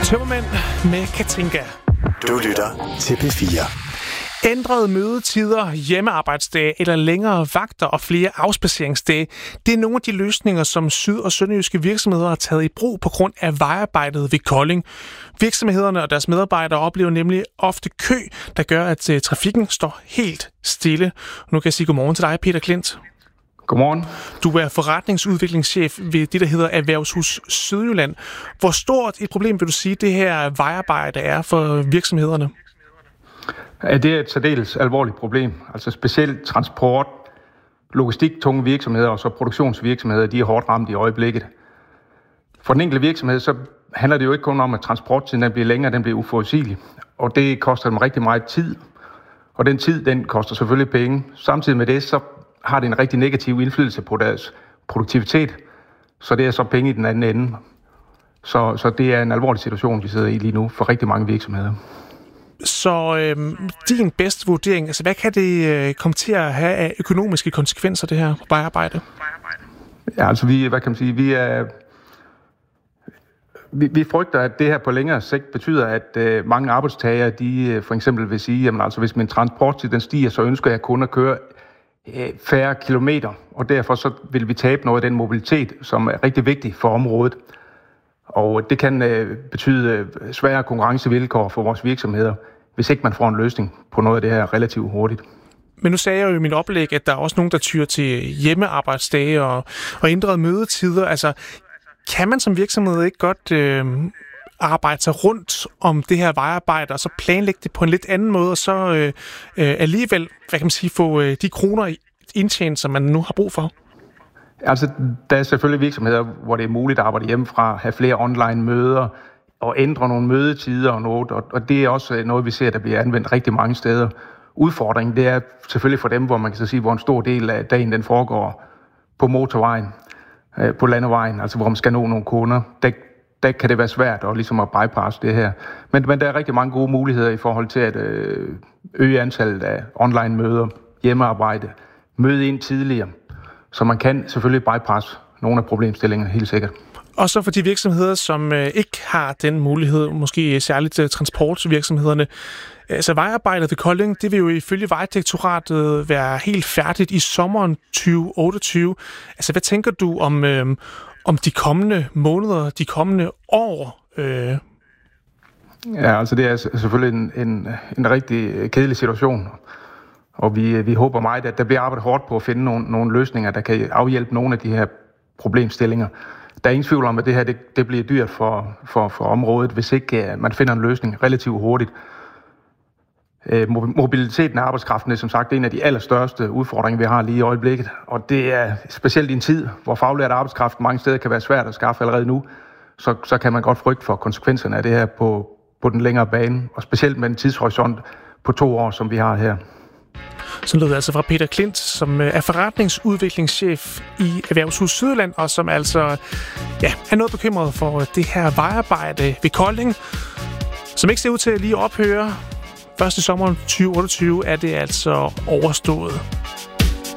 Tømmermænd med Katinka. Du lytter til P4. Ændrede mødetider, hjemmearbejdsdage eller længere vagter og flere afspaceringsdage, det er nogle af de løsninger, som syd- og sønderjyske virksomheder har taget i brug på grund af vejarbejdet ved Kolding. Virksomhederne og deres medarbejdere oplever nemlig ofte kø, der gør, at trafikken står helt stille. Nu kan jeg sige godmorgen til dig, Peter Klint. Godmorgen. Du er forretningsudviklingschef ved det, der hedder Erhvervshus Sydjylland. Hvor stort et problem vil du sige, det her vejarbejde er for virksomhederne? Ja, det er et særdeles alvorligt problem. Altså specielt transport, logistiktunge virksomheder og så produktionsvirksomheder, de er hårdt ramt i øjeblikket. For den enkelte virksomhed, så handler det jo ikke kun om, at transporttiden den bliver længere, den bliver uforudsigelig. Og det koster dem rigtig meget tid. Og den tid, den koster selvfølgelig penge. Samtidig med det, så har det en rigtig negativ indflydelse på deres produktivitet. Så det er så penge i den anden ende. Så det er en alvorlig situation, vi sidder i lige nu for rigtig mange virksomheder. Så din bedste vurdering, altså hvad kan det komme til at have af økonomiske konsekvenser, det her vejarbejde? Ja, altså vi frygter, at det her på længere sigt betyder, at mange arbejdstagere, de for eksempel vil sige, jamen altså hvis min transporttid den stiger, så ønsker jeg kun at køre færre kilometer, og derfor så vil vi tabe noget af den mobilitet, som er rigtig vigtig for området. Og det kan betyde svære konkurrencevilkår for vores virksomheder, hvis ikke man får en løsning på noget af det her relativt hurtigt. Men nu sagde jeg jo i min oplæg, at der er også nogen, der tyr til hjemmearbejdsdage og ændrede mødetider. Altså, kan man som virksomhed ikke godt arbejde sig rundt om det her vejarbejde, og så planlægge det på en lidt anden måde, og så alligevel, hvad kan man sige, få de kroner indtjent, som man nu har brug for? Altså, der er selvfølgelig virksomheder, hvor det er muligt at arbejde hjemmefra, have flere online møder og ændre nogle mødetider og noget, og det er også noget, vi ser, der bliver anvendt rigtig mange steder. Udfordringen, det er selvfølgelig for dem, hvor man kan så sige, hvor en stor del af dagen den foregår på motorvejen, på landevejen, altså hvor man skal nå nogle kunder. Der kan det være svært ligesom at bypasse det her. Men der er rigtig mange gode muligheder i forhold til at øge antallet af online møder, hjemmearbejde, møde ind tidligere. Så man kan selvfølgelig bypasse nogle af problemstillingerne, helt sikkert. Og så for de virksomheder, som ikke har den mulighed, måske særligt transportvirksomhederne. Altså vejarbejdet ved Kolding, det vil jo ifølge Vejdirektoratet være helt færdigt i sommeren 2028. Altså hvad tænker du om de kommende måneder, de kommende år? Ja, altså det er selvfølgelig en rigtig kedelig situation. Og vi håber meget, at der bliver arbejdet hårdt på at finde nogle løsninger, der kan afhjælpe nogle af de her problemstillinger. Der er ingen tvivl om, at det her det bliver dyrt for området, hvis ikke man finder en løsning relativt hurtigt. Mobiliteten af arbejdskraften er som sagt en af de allerstørste udfordringer, vi har lige i øjeblikket. Og det er specielt i en tid, hvor faglært arbejdskraft mange steder kan være svært at skaffe allerede nu, så kan man godt frygte for konsekvenserne af det her på den længere bane, og specielt med en tidshorisont på 2 år, som vi har her. Så lød det altså fra Peter Klint, som er forretningsudviklingschef i Erhvervshus Sydjylland, og som altså er noget bekymret for det her vejarbejde ved Kolding, som ikke ser ud til at lige ophøre. Først i sommeren 2028 er det altså overstået.